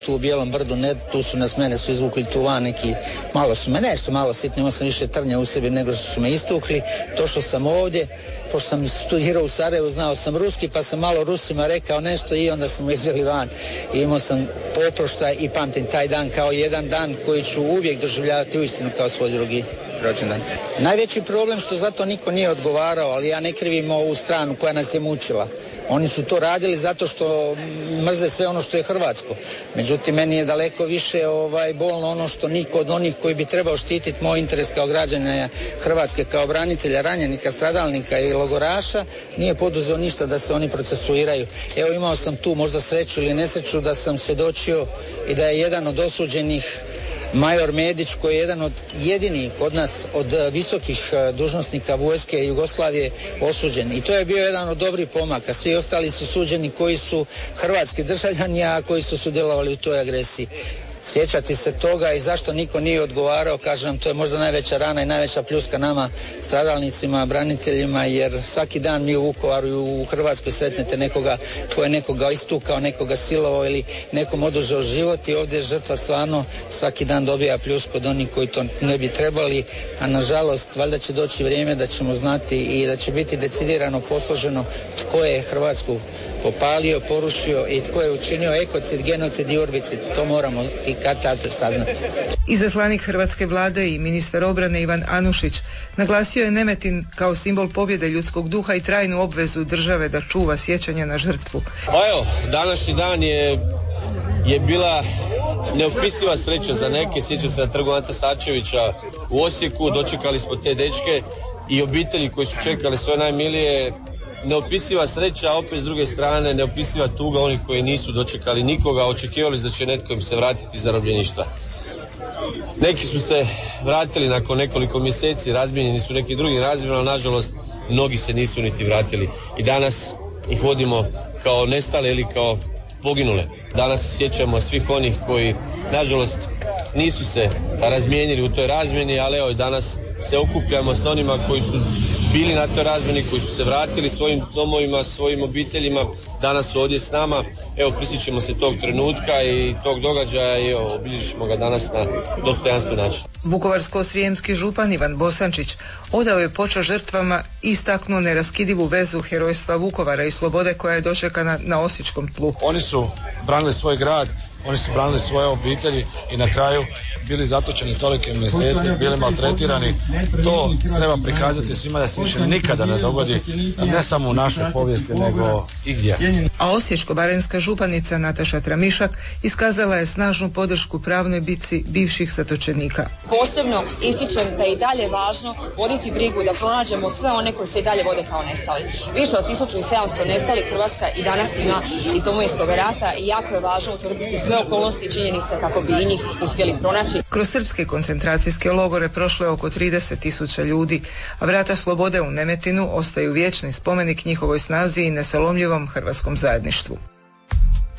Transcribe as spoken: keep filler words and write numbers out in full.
Tu u Bijelom brdu, ne, tu su nas, mene su izvukli tu van neki, malo su me, nešto malo sitno, imao sam više trnja u sebi nego što su me istukli. To što sam ovdje, pošto sam studirao u Sarajevu, znao sam ruski, pa sam malo Rusima rekao nešto i onda sam izveli van. I imao sam poproštaj i pamtim taj dan kao jedan dan koji ću uvijek doživljavati uistinu kao svoj drugi rođendan. Najveći problem što zato niko nije odgovarao, ali ja ne krivim ovu stranu koja nas je mučila. Oni su to radili zato što mrze sve ono što je hrvatsko. Međutim, meni je daleko više ovaj, bolno ono što niko od onih koji bi trebao štititi moj interes kao građana Hrvatske, kao branitelja, ranjenika, stradalnika i logoraša, nije poduzeo ništa da se oni procesuiraju. Evo, imao sam tu možda sreću ili nesreću da sam svjedočio i da je jedan od osuđenih, major Medić, koji je jedan od jedinih od nas, od visokih dužnosnika vojske Jugoslavije, osuđen. I to je bio jedan od dobrih pomaka. Svi ostali su suđeni koji su hrvatski državljani, a koji su sudjelovali u toj agresiji. Sjećati se toga i zašto niko nije odgovarao, kažem, to je možda najveća rana i najveća pljuska nama, stradalnicima, braniteljima, jer svaki dan mi u Vukovaru i u Hrvatskoj sretnete nekoga ko je nekoga istukao, nekoga silovao ili nekom oduzeo život i ovdje je žrtva stvarno svaki dan dobija pljusku od onih koji to ne bi trebali, a nažalost valjda će doći vrijeme da ćemo znati i da će biti decidirano posloženo tko je Hrvatsku popalio, porušio i tko je učinio ekocid, genocid i urbicid. To moramo i kad tad saznati. Izaslanik hrvatske vlade i ministar obrane Ivan Anušić naglasio je Nemetin kao simbol pobjede ljudskog duha i trajnu obvezu države da čuva sjećanje na žrtvu. Pa evo, današnji dan je, je bila neopisiva sreća za neke. Sjećam se na trgu Ante Starčevića u Osijeku, dočekali smo te dečke i obitelji koji su čekali svoje najmilije. Neopisiva sreća, opet s druge strane neopisiva tuga onih koji nisu dočekali nikoga, očekivali da će netko im se vratiti iz zarobljeništva. Neki su se vratili nakon nekoliko mjeseci, razmijenjeni su neki drugi razmjena, ali nažalost mnogi se nisu niti vratili. I danas ih vodimo kao nestale ili kao poginule. Danas se sjećamo svih onih koji nažalost nisu se razmijenili u toj razmjeni, ali evo danas se okupljamo sa onima koji su bili na toj razmjeni, koji su se vratili svojim domovima, svojim obiteljima, danas su ovdje s nama. Evo, prisjećamo se tog trenutka i tog događaja i evo, obilježimo ga danas na dostojanstven način. Vukovarsko-srijemski župan Ivan Bosančić odao je počast žrtvama i istaknuo neraskidivu vezu herojstva Vukovara i slobode koja je dočekana na osječkom tlu. Oni su branili svoj grad, oni su branili svoje obitelji i na kraju bili zatočeni tolike mjeseci, bili maltretirani. To treba prikazati svima da se više nikada ne dogodi, ne samo u našoj povijesti, nego i gdje. A osječko-baranjska županica Nataša Tramišak iskazala je snažnu podršku pravnoj bitci bivših zatočenika. Posebno ističem da je i dalje važno voditi brigu da pronađemo sve one koji se i dalje vode kao nestali. Više od tisuću sedamsto nestalih Hrvatska i danas ima iz Domovinskog rata i jako je važno utvrditi sve okolnosti i činjenice kako bi i njih uspjeli pronaći. Kroz srpske koncentracijske logore prošlo je oko trideset tisuća ljudi, a vrata slobode u Nemetinu ostaju vječni spomenik njihovoj snazi i nesalomljivom hrvatskom zajedništvu.